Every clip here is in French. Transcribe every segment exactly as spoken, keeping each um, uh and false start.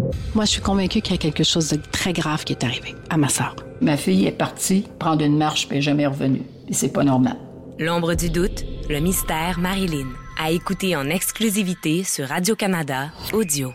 Moi, je suis convaincue qu'il y a quelque chose de très grave qui est arrivé à ma sœur. Ma fille est partie prendre une marche puis elle n'est jamais revenue. Et c'est pas normal. L'ombre du doute, le mystère Marilyn. À écouter en exclusivité sur Radio-Canada Audio.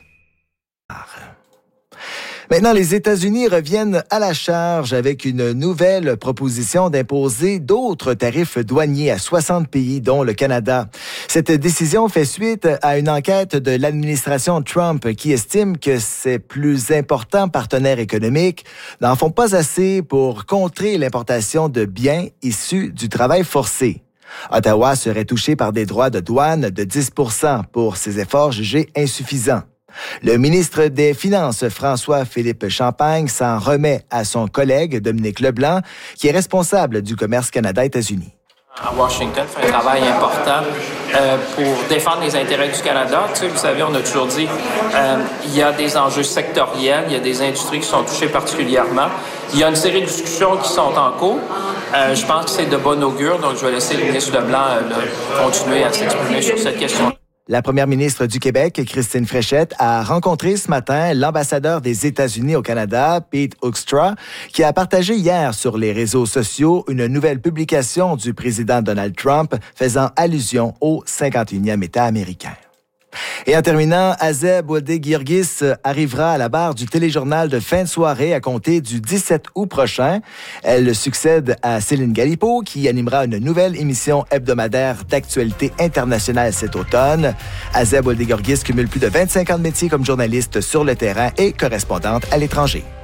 Maintenant, les États-Unis reviennent à la charge avec une nouvelle proposition d'imposer d'autres tarifs douaniers à soixante pays, dont le Canada. Cette décision fait suite à une enquête de l'administration Trump qui estime que ses plus importants partenaires économiques n'en font pas assez pour contrer l'importation de biens issus du travail forcé. Ottawa serait touché par des droits de douane de dix pour cent pour ses efforts jugés insuffisants. Le ministre des Finances, François-Philippe Champagne, s'en remet à son collègue Dominique Leblanc, qui est responsable du commerce Canada-États-Unis. À Washington, fait un travail important euh, pour défendre les intérêts du Canada. Tu sais, vous savez, on a toujours dit euh, il y a des enjeux sectoriels, il y a des industries qui sont touchées particulièrement. Il y a une série de discussions qui sont en cours. Euh, je pense que c'est de bon augure, donc je vais laisser le ministre Leblanc euh, le, continuer à s'exprimer sur cette question. La première ministre du Québec, Christine Fréchette, a rencontré ce matin l'ambassadeur des États-Unis au Canada, Pete Hoekstra, qui a partagé hier sur les réseaux sociaux une nouvelle publication du président Donald Trump faisant allusion au cinquante et unième État américain. Et en terminant, Azeb Oueddé-Guirgis arrivera à la barre du téléjournal de fin de soirée à compter du dix-sept août prochain. Elle succède à Céline Galipeau, qui animera une nouvelle émission hebdomadaire d'actualité internationale cet automne. Azeb Oueddé-Guirgis cumule plus de vingt-cinq ans de métier comme journaliste sur le terrain et correspondante à l'étranger.